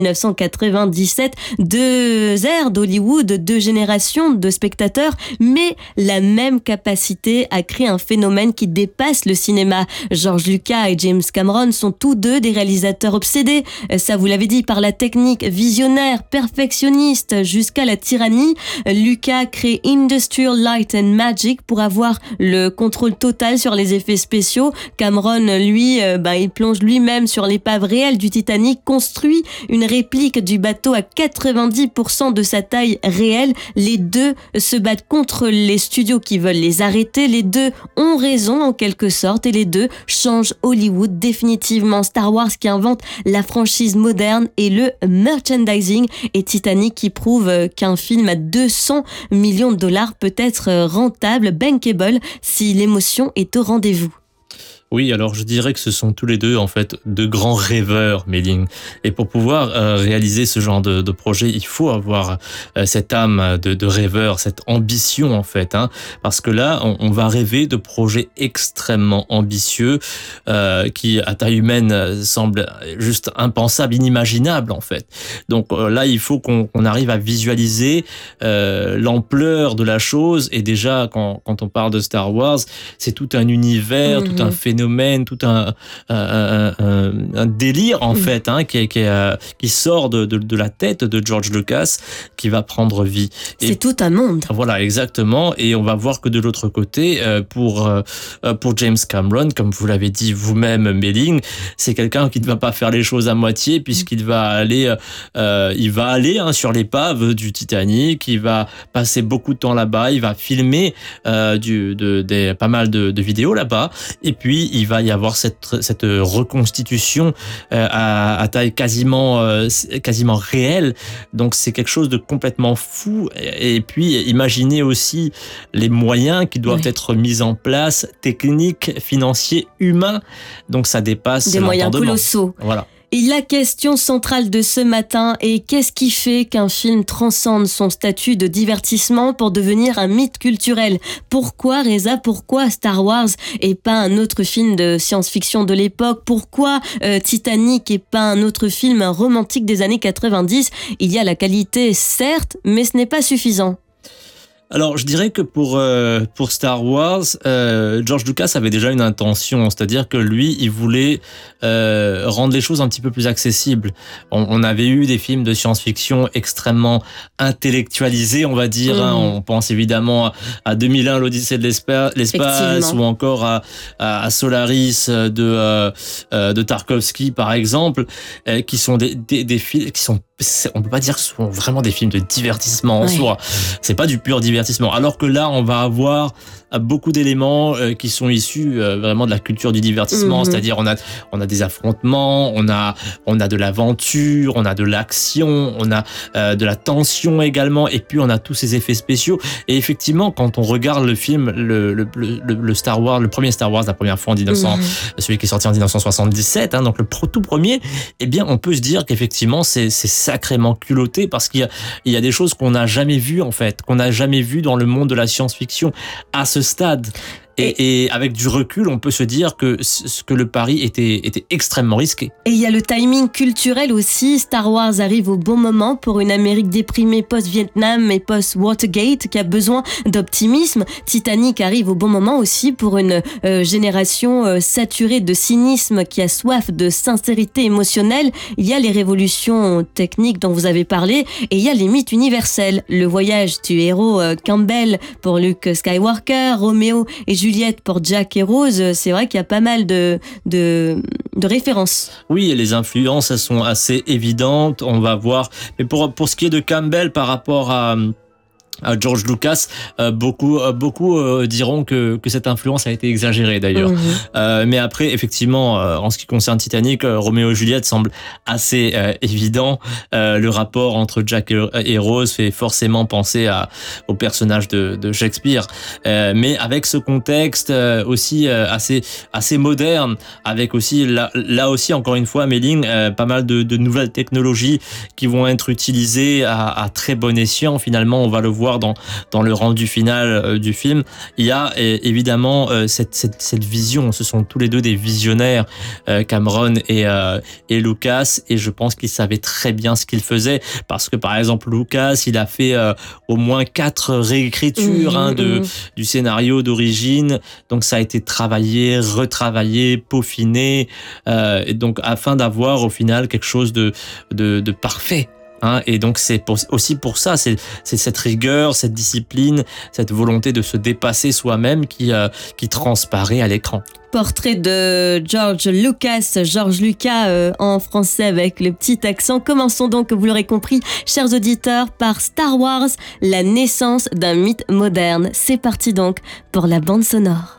1997, deux ères d'Hollywood, deux générations de spectateurs, mais la même capacité à créer un phénomène qui dépasse le cinéma. George Lucas et James Cameron sont tous deux des réalisateurs obsédés, ça vous l'avez dit, par la technique, visionnaire, perfectionniste, jusqu'à la tyrannie. Lucas crée Industrial Light and Magic pour avoir le contrôle total sur les effets spéciaux. Cameron, lui, il plonge lui-même sur l'épave réelle du Titanic, construit une réplique du bateau à 90% de sa taille réelle. Les deux se battent contre les studios qui veulent les arrêter. Les deux ont raison en quelque sorte et les deux changent Hollywood définitivement. Star Wars qui invente la franchise moderne et le merchandising, et Titanic qui prouve qu'un film à 200 millions de dollars peut être rentable, bankable, si l'émotion est au rendez-vous. Oui, alors je dirais que ce sont tous les deux en fait de grands rêveurs, Mei-Ling. Et pour pouvoir réaliser ce genre de projet, il faut avoir cette âme de rêveur, cette ambition en fait. Parce que là, on va rêver de projets extrêmement ambitieux qui, à taille humaine, semblent juste impensables, inimaginables en fait. Donc là, il faut qu'on arrive à visualiser l'ampleur de la chose. Et déjà, quand on parle de Star Wars, c'est tout un univers, tout un phénomène, tout un délire en fait qui sort de la tête de George Lucas, qui va prendre vie. C'est tout un monde. Voilà, exactement. Et on va voir que de l'autre côté, pour James Cameron, comme vous l'avez dit vous-même, Mei-Ling, c'est quelqu'un qui ne va pas faire les choses à moitié, puisqu'il va aller, sur l'épave du Titanic, il va passer beaucoup de temps là-bas, il va filmer pas mal de vidéos là-bas, et puis il va y avoir cette reconstitution à taille quasiment réelle. Donc c'est quelque chose de complètement fou. Et puis imaginez aussi les moyens qui doivent être mis en place, techniques, financiers, humains. Donc ça dépasse des moyens colossaux. Voilà. Et la question centrale de ce matin est: qu'est-ce qui fait qu'un film transcende son statut de divertissement pour devenir un mythe culturel? Pourquoi, Reza, pourquoi Star Wars et pas un autre film de science-fiction de l'époque? Pourquoi Titanic et pas un autre film romantique des années 90? Il y a la qualité, certes, mais ce n'est pas suffisant. Alors, je dirais que pour Star Wars, George Lucas avait déjà une intention, c'est-à-dire que lui, il voulait rendre les choses un petit peu plus accessibles. On avait eu des films de science-fiction extrêmement intellectualisés, on va dire. On pense évidemment à 2001, l'Odyssée de l'espace, ou encore à Solaris de Tarkovsky, par exemple, qui sont des films qui sont, on peut pas dire que ce sont vraiment des films de divertissement en soi. C'est pas du pur divertissement. Alors que là, on va avoir beaucoup d'éléments qui sont issus vraiment de la culture du divertissement. C'est-à-dire, on a des affrontements, on a de l'aventure, on a de l'action, on a de la tension également, et puis on a tous ces effets spéciaux. Et effectivement, quand on regarde le film, le Star Wars, le premier Star Wars, la première fois celui qui est sorti en 1977, donc le tout premier, eh bien, on peut se dire qu'effectivement, c'est sacrément culotté, parce qu'il y a des choses qu'on n'a jamais vues, en fait, qu'on n'a jamais vues dans le monde de la science-fiction à ce stade. Et avec du recul, on peut se dire que le pari était extrêmement risqué. Et il y a le timing culturel aussi. Star Wars arrive au bon moment pour une Amérique déprimée post-Vietnam et post-Watergate qui a besoin d'optimisme. Titanic arrive au bon moment aussi pour une génération saturée de cynisme qui a soif de sincérité émotionnelle. Il y a les révolutions techniques dont vous avez parlé, et il y a les mythes universels. Le voyage du héros Campbell pour Luke Skywalker, Roméo et Juliette pour Jack et Rose. C'est vrai qu'il y a pas mal de références. Oui, et les influences, elles sont assez évidentes. On va voir. Mais pour ce qui est de Campbell par rapport à George Lucas, beaucoup diront que cette influence a été exagérée d'ailleurs. Mais après, effectivement, en ce qui concerne Titanic, Roméo et Juliette semble assez évident. Le rapport entre Jack et Rose fait forcément penser au personnage de Shakespeare. Mais avec ce contexte aussi assez moderne, avec aussi là aussi encore une fois, Mei-Ling, pas mal de nouvelles technologies qui vont être utilisées à très bon escient. Finalement, on va le voir voir dans le rendu final du film, il y a évidemment cette vision. Ce sont tous les deux des visionnaires, Cameron et Lucas, et je pense qu'ils savaient très bien ce qu'ils faisaient, parce que par exemple Lucas, il a fait au moins 4 réécritures du scénario d'origine, donc ça a été travaillé, retravaillé, peaufiné, et donc afin d'avoir au final quelque chose de parfait. Et donc c'est aussi pour ça, c'est cette rigueur, cette discipline, cette volonté de se dépasser soi-même qui transparaît à l'écran. Portrait de George Lucas en français avec le petit accent. Commençons donc, vous l'aurez compris, chers auditeurs, par Star Wars, la naissance d'un mythe moderne. C'est parti donc pour la bande sonore.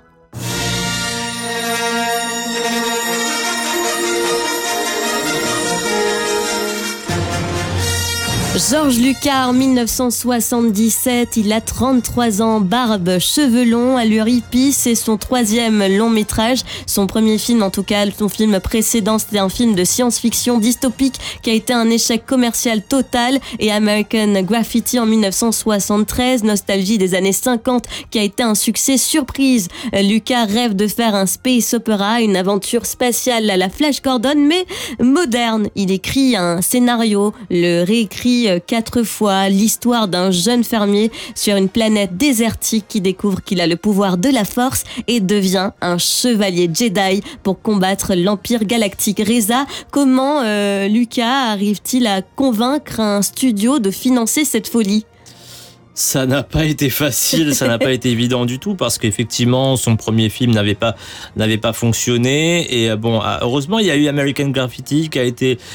George Lucas en 1977, il a 33 ans, barbe, cheveux longs, allure hippie, c'est son 3e long métrage. Son premier film, en tout cas, son film précédent, c'était un film de science-fiction dystopique qui a été un échec commercial total, et American Graffiti en 1973, nostalgie des années 50, qui a été un succès surprise. Lucas rêve de faire un space opera, une aventure spatiale à la Flash Gordon, mais moderne. Il écrit un scénario, le réécrit 4 fois, l'histoire d'un jeune fermier sur une planète désertique qui découvre qu'il a le pouvoir de la force et devient un chevalier Jedi pour combattre l'Empire galactique. Reza, comment Lucas arrive-t-il à convaincre un studio de financer cette folie ? Ça n'a pas été facile, ça n'a pas été évident du tout, parce qu'effectivement son premier film n'avait pas fonctionné, et bon, heureusement il y a eu American Graffiti qui va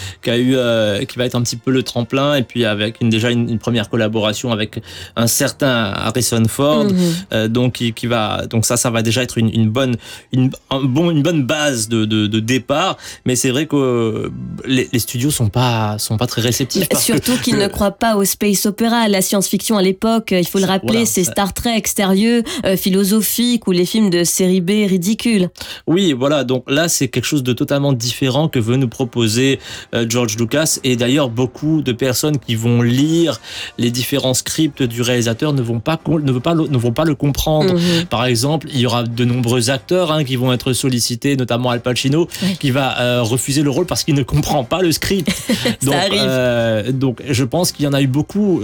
être un petit peu le tremplin, et puis avec une première collaboration avec un certain Harrison Ford, donc ça va déjà être une bonne base de départ. Mais c'est vrai que les studios sont pas très réceptifs, surtout qu'ils ne croient pas au space opéra, la science-fiction à l'époque. Il faut le rappeler, voilà, c'est Star Trek sérieux, philosophique, ou les films de série B ridicules. Oui, voilà, donc là c'est quelque chose de totalement différent que veut nous proposer George Lucas, et d'ailleurs beaucoup de personnes qui vont lire les différents scripts du réalisateur ne vont pas le comprendre. Par exemple, il y aura de nombreux acteurs qui vont être sollicités, notamment Al Pacino, qui va refuser le rôle parce qu'il ne comprend pas le script. Ça arrive. Donc je pense qu'il y en a eu beaucoup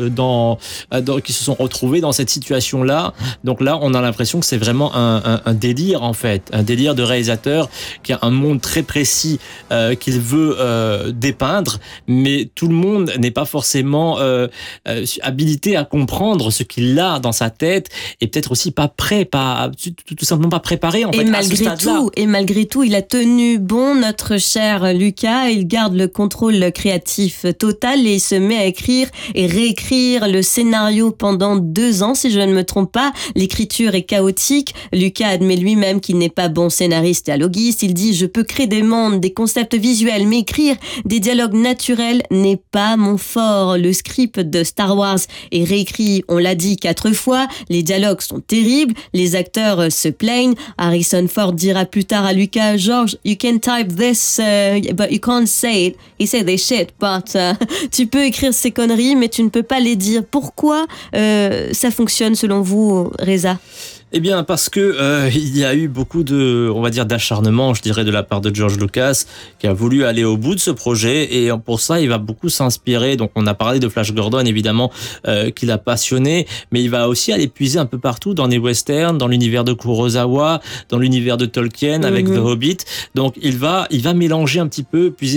qui se sont retrouvés dans cette situation-là. Donc là, on a l'impression que c'est vraiment un délire, en fait, un délire de réalisateur qui a un monde très précis qu'il veut dépeindre, mais tout le monde n'est pas forcément habilité à comprendre ce qu'il a dans sa tête, et peut-être aussi pas prêt, tout simplement pas préparé, en fait, à ce stade-là. Et malgré tout, il a tenu bon, notre cher Lucas. Il garde le contrôle créatif total et il se met à écrire et réécrire le scénario pendant 2 ans, si je ne me trompe pas. L'écriture est chaotique. Lucas admet lui-même qu'il n'est pas bon scénariste et dialoguiste. Il dit « Je peux créer des mondes, des concepts visuels, mais écrire des dialogues naturels n'est pas mon fort. » Le script de Star Wars est réécrit, on l'a dit, 4 fois. Les dialogues sont terribles. Les acteurs se plaignent. Harrison Ford dira plus tard à Lucas « George, you can type this, but you can't say it. He said this shit, but tu peux écrire ces conneries, mais tu ne peux pas les dire. » Pourquoi ça fonctionne selon vous, Reza ? Eh bien, parce que il y a eu beaucoup d'acharnement, je dirais, de la part de George Lucas, qui a voulu aller au bout de ce projet, et pour ça, il va beaucoup s'inspirer. Donc, on a parlé de Flash Gordon, évidemment, qui l'a passionné, mais il va aussi aller puiser un peu partout dans les westerns, dans l'univers de Kurosawa, dans l'univers de Tolkien, avec The Hobbit. Donc, il va mélanger un petit peu, puiser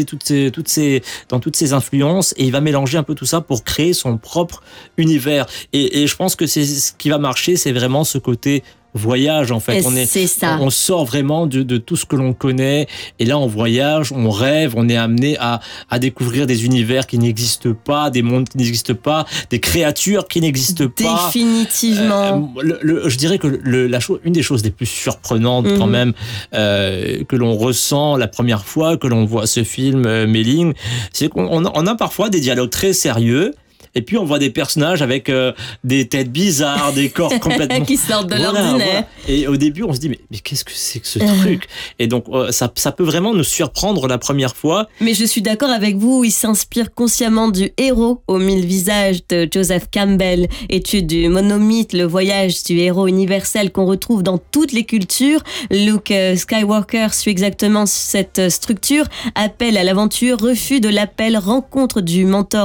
dans toutes ces influences, et il va mélanger un peu tout ça pour créer son propre univers. Et je pense que c'est ce qui va marcher, c'est vraiment ce côté voyage, en fait. On sort vraiment de tout ce que l'on connaît, et là on voyage, on rêve, on est amené à découvrir des univers qui n'existent pas, des mondes qui n'existent pas, des créatures qui n'existent pas. Définitivement. Je dirais que une des choses les plus surprenantes quand même que l'on ressent la première fois que l'on voit ce film Méline, c'est qu'on a parfois des dialogues très sérieux, Et puis on voit des personnages avec des têtes bizarres, des corps complètement qui sortent de l'ordinaire. Voilà. Et au début, on se dit mais qu'est-ce que c'est que ce truc? Et donc ça peut vraiment nous surprendre la première fois. Mais je suis d'accord avec vous, il s'inspire consciemment du héros aux 1000 visages de Joseph Campbell, étude du monomythe, le voyage du héros universel qu'on retrouve dans toutes les cultures. Luke Skywalker suit exactement cette structure: appel à l'aventure, refus de l'appel, rencontre du mentor